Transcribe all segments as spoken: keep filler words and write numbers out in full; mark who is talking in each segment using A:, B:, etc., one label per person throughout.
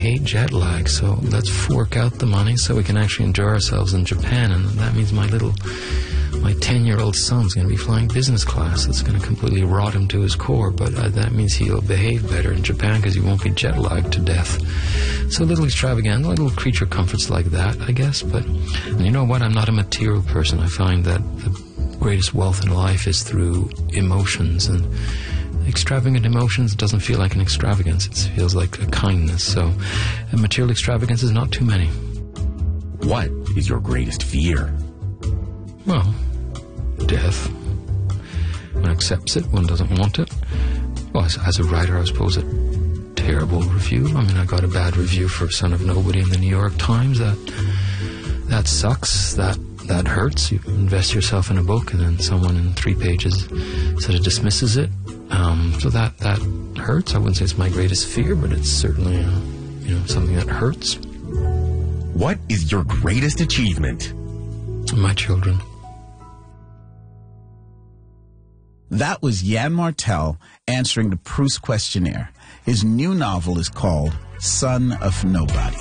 A: hate jet lag, so let's fork out the money so we can actually enjoy ourselves in Japan. And that means my little, my ten-year-old son's going to be flying business class. It's going to completely rot him to his core, but uh, that means he'll behave better in Japan because he won't be jet lagged to death. So a little extravagant, little creature comforts like that, I guess. But and you know what? I'm not a material person. I find that the greatest wealth in life is through emotions, and extravagant emotions doesn't feel like an extravagance. It feels like a kindness. So a material extravagance is not too many.
B: What is your greatest fear?
A: Well, death. One accepts it, one doesn't want it. Well, as, as a writer, I suppose a terrible review. I mean, I got a bad review for Son of Nobody in the New York Times. That that sucks. That that hurts. You invest yourself in a book, and then someone in three pages sort of dismisses it. Um, so that that hurts. I wouldn't say it's my greatest fear, but it's certainly uh, you know something that hurts.
B: What is your greatest achievement?
A: My children.
C: That was Yann Martel answering the Proust questionnaire. His new novel is called Son of Nobody.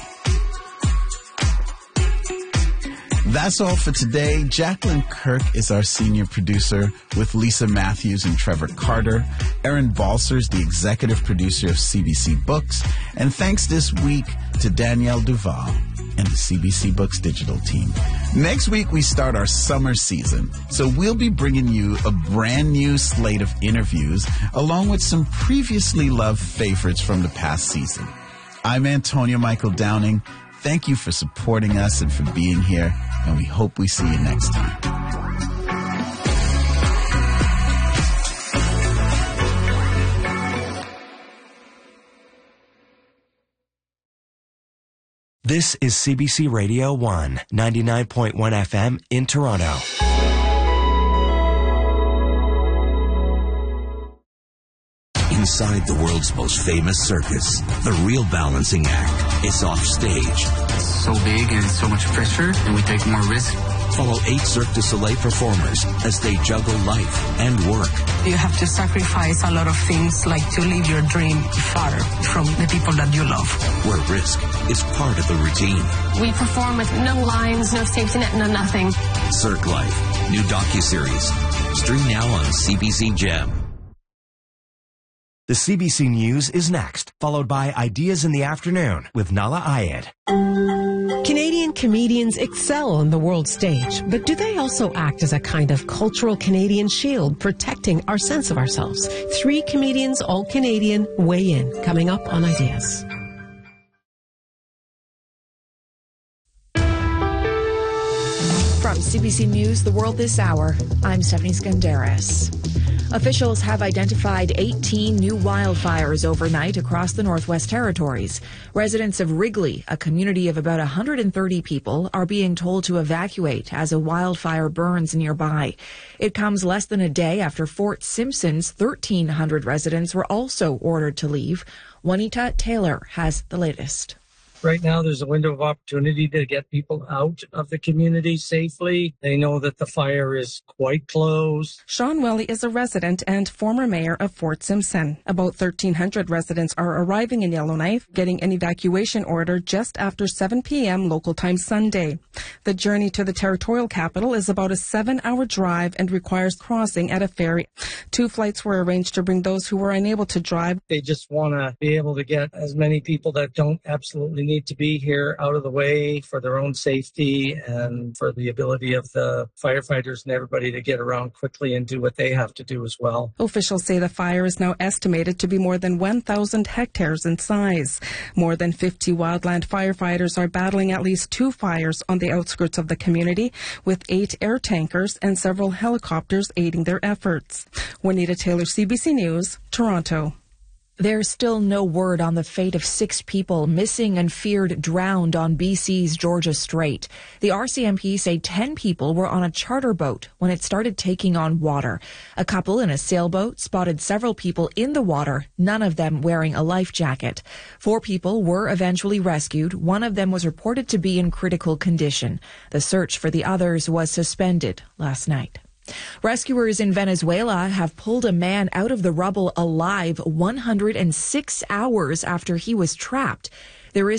C: That's all for today. Jacqueline Kirk is our senior producer, with Lisa Matthews and Trevor Carter. Erin Balsers, the executive producer of C B C Books. And thanks this week to Danielle Duval and the C B C Books digital team. Next week, we start our summer season, so we'll be bringing you a brand new slate of interviews, along with some previously loved favorites from the past season. I'm Antonio Michael Downing. Thank you for supporting us and for being here, and we hope we see you next time.
D: This is C B C Radio one, ninety-nine point one F M in Toronto.
E: Inside the world's most famous circus, the real balancing act is off stage.
F: It's so big and so much pressure, and we take more risk.
E: Follow eight Cirque du Soleil performers as they juggle life and work.
G: You have to sacrifice a lot of things, like to leave your dream far from the people that you love.
E: Where risk is part of the routine.
H: We perform with no lines, no safety net, no nothing.
E: Cirque Life, new docuseries. Stream now on C B C Gem.
D: The C B C News is next, followed by Ideas in the Afternoon with Nala Ayed.
I: Canadian comedians excel on the world stage, but do they also act as a kind of cultural Canadian shield, protecting our sense of ourselves? Three comedians, all Canadian, weigh in, coming up on Ideas.
J: From C B C News, The World This Hour, I'm Stephanie Skandaris. Officials have identified eighteen new wildfires overnight across the Northwest Territories. Residents of Wrigley, a community of about one hundred thirty people, are being told to evacuate as a wildfire burns nearby. It comes less than a day after Fort Simpson's thirteen hundred residents were also ordered to leave. Juanita Taylor has the latest.
K: Right now, there's a window of opportunity to get people out of the community safely. They know that the fire is quite close.
L: Sean Welly is a resident and former mayor of Fort Simpson. About thirteen hundred residents are arriving in Yellowknife, getting an evacuation order just after seven p.m. local time Sunday. The journey to the territorial capital is about a seven-hour drive and requires crossing at a ferry. Two flights were arranged to bring those who were unable to drive.
K: They just want to be able to get as many people that don't absolutely need to be here out of the way for their own safety and for the ability of the firefighters and everybody to get around quickly and do what they have to do as well.
L: Officials say the fire is now estimated to be more than one thousand hectares in size. More than fifty wildland firefighters are battling at least two fires on the outskirts of the community, with eight air tankers and several helicopters aiding their efforts. Juanita Taylor, C B C News, Toronto.
J: There's still no word on the fate of six people missing and feared drowned on B C's Georgia Strait. The R C M P say ten people were on a charter boat when it started taking on water. A couple in a sailboat spotted several people in the water, none of them wearing a life jacket. Four people were eventually rescued. One of them was reported to be in critical condition. The search for the others was suspended last night. Rescuers in Venezuela have pulled a man out of the rubble alive one hundred six hours after he was trapped. There is